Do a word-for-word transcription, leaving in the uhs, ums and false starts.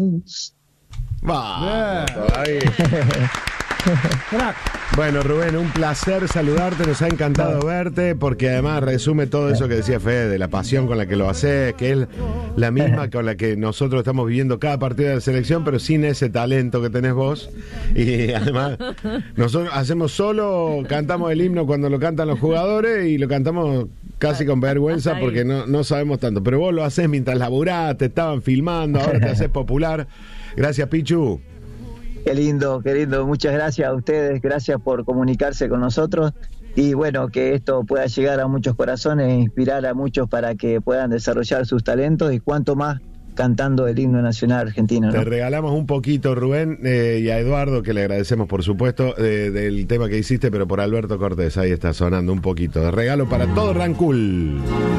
Va, bueno, Rubén, un placer saludarte, nos ha encantado verte, porque además resume todo eso que decía Fede, de la pasión con la que lo haces, que es la misma con la que nosotros estamos viviendo cada partido de la selección, pero sin ese talento que tenés vos. Y además, nosotros hacemos solo, cantamos el himno cuando lo cantan los jugadores y lo cantamos casi con vergüenza porque no, no sabemos tanto. Pero vos lo haces mientras laburás, te estaban filmando, ahora te haces popular. Gracias, Pichu. Qué lindo, qué lindo. Muchas gracias a ustedes, gracias por comunicarse con nosotros y bueno, que esto pueda llegar a muchos corazones e inspirar a muchos para que puedan desarrollar sus talentos y cuanto más cantando el himno nacional argentino, ¿no? Te regalamos un poquito, Rubén, eh, y a Eduardo, que le agradecemos por supuesto, eh, del tema que hiciste, pero por Alberto Cortés, ahí está sonando un poquito de regalo para todo Rancul.